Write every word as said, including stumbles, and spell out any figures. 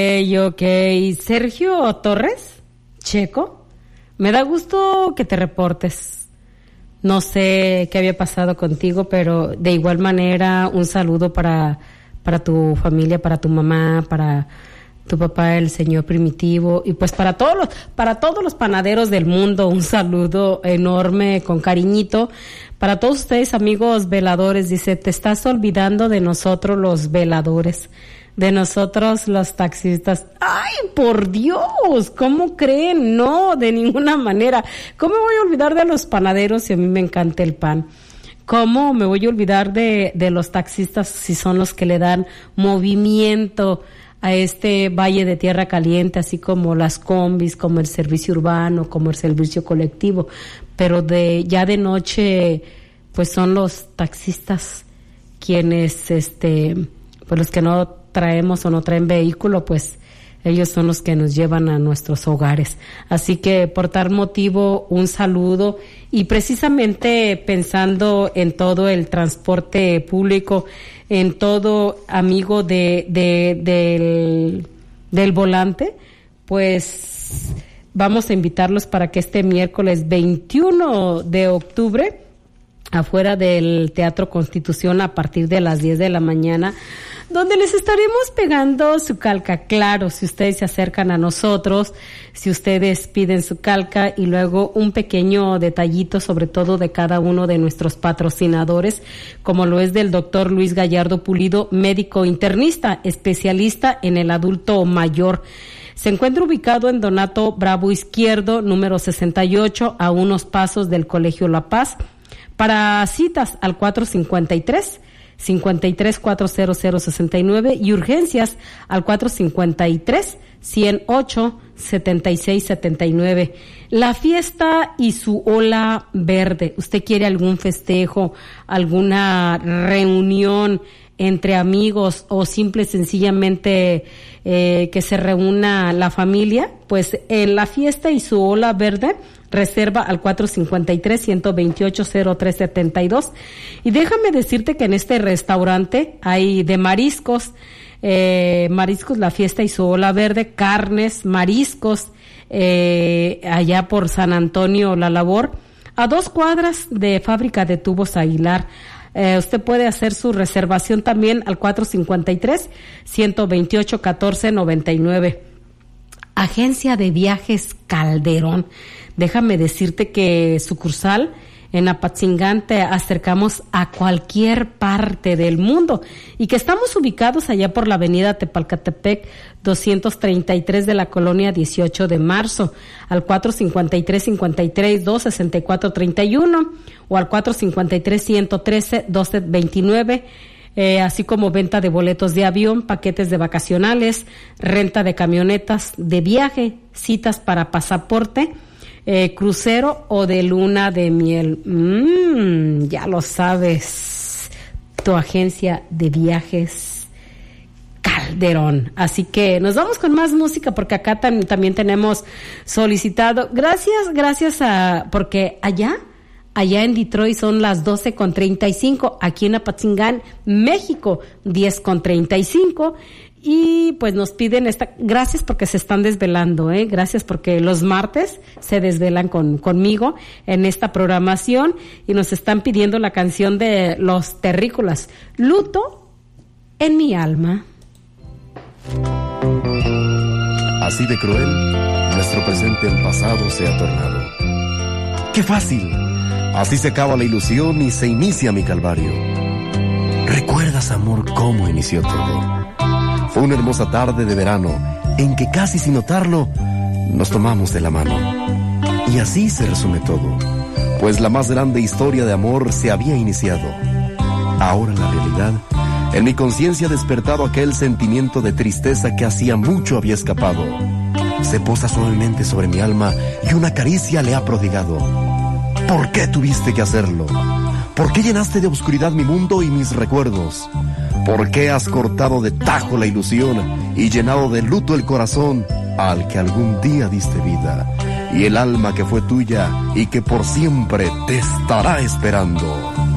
Hey, ok, Sergio Torres, Checo, me da gusto que te reportes. No sé qué había pasado contigo, pero de igual manera un saludo para, para tu familia, para tu mamá, para tu papá, el señor Primitivo, y pues para todos los, para todos los panaderos del mundo, un saludo enorme con cariñito. Para todos ustedes, amigos veladores, dice, te estás olvidando de nosotros los veladores, de nosotros los taxistas. ¡Ay, por Dios! ¿Cómo creen? No, de ninguna manera. ¿Cómo me voy a olvidar de los panaderos si a mí me encanta el pan? ¿Cómo me voy a olvidar de, de los taxistas si son los que le dan movimiento a este valle de tierra caliente, así como las combis, como el servicio urbano, como el servicio colectivo? Pero de ya de noche, pues son los taxistas quienes, este, pues los que no traemos o no traen vehículo, pues ellos son los que nos llevan a nuestros hogares. Así que por tal motivo, un saludo, y precisamente pensando en todo el transporte público, en todo amigo de, de, del, del volante, pues vamos a invitarlos para que este miércoles veintiuno de octubre, afuera del Teatro Constitución, a partir de las diez de la mañana, donde les estaremos pegando su calca. Claro, si ustedes se acercan a nosotros, si ustedes piden su calca, y luego un pequeño detallito, sobre todo de cada uno de nuestros patrocinadores, como lo es del doctor Luis Gallardo Pulido, médico internista, especialista en el adulto mayor. Se encuentra ubicado en Donato Bravo Izquierdo, número sesenta y ocho, a unos pasos del Colegio La Paz. Para citas al cuatro cincuenta y tres, cincuenta y tres, cuatrocientos sesenta y nueve y urgencias al cuatro cincuenta y tres, ciento ocho, setenta y seis setenta y nueve. La fiesta y su ola verde. ¿Usted quiere algún festejo, alguna reunión entre amigos o simple y sencillamente eh, que se reúna la familia? Pues en la fiesta y su ola verde, reserva al cuatro cincuenta y tres, ciento veintiocho, cero tres setenta y dos. Y déjame decirte que en este restaurante hay de mariscos, eh, mariscos La Fiesta y su ola verde, carnes, mariscos, eh, allá por San Antonio La Labor, a dos cuadras de Fábrica de Tubos Aguilar. Eh, usted puede hacer su reservación también al cuatro cincuenta y tres, ciento veintiocho, catorce noventa y nueve. Agencia de Viajes Calderón. Déjame decirte que sucursal en Apatzingán te acercamos a cualquier parte del mundo, y que estamos ubicados allá por la avenida Tepalcatepec doscientos treinta y tres de la colonia dieciocho de marzo, al cuatro cincuenta y tres, cincuenta y tres, dos, sesenta y cuatro treinta y uno o al cuatro cincuenta y tres, ciento trece, doce veintinueve. Eh, así como venta de boletos de avión, paquetes de vacacionales, renta de camionetas de viaje, citas para pasaporte, eh, crucero o de luna de miel. Mm, ya lo sabes, tu agencia de viajes Calderón. Así que nos vamos con más música, porque acá tam- también tenemos solicitado. Gracias, gracias a, porque allá Allá en Detroit son las doce con treinta y cinco, aquí en Apatzingán, México, diez con treinta y cinco, y pues nos piden esta, gracias porque se están desvelando, eh, gracias porque los martes se desvelan con, conmigo en esta programación, y nos están pidiendo la canción de Los Terrícolas, Luto en mi alma. Así de cruel, nuestro presente en pasado se ha tornado. ¡Qué fácil! Así se acaba la ilusión y se inicia mi calvario. ¿Recuerdas, amor, cómo inició todo? Fue una hermosa tarde de verano en que casi sin notarlo nos tomamos de la mano. Y así se resume todo, pues la más grande historia de amor se había iniciado. Ahora la realidad, en mi conciencia ha despertado aquel sentimiento de tristeza que hacía mucho había escapado. Se posa suavemente sobre mi alma y una caricia le ha prodigado. ¿Por qué tuviste que hacerlo? ¿Por qué llenaste de oscuridad mi mundo y mis recuerdos? ¿Por qué has cortado de tajo la ilusión y llenado de luto el corazón al que algún día diste vida, y el alma que fue tuya y que por siempre te estará esperando?